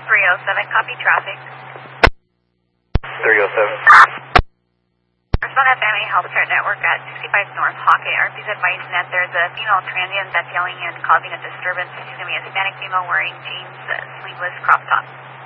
307, copy traffic. 307. Respond at Family Health Care Network at 65 North Hawkeye. RP's advising that there's a female transient that's yelling and causing a disturbance. She's going to be a Hispanic female wearing jeans, sleeveless crop top.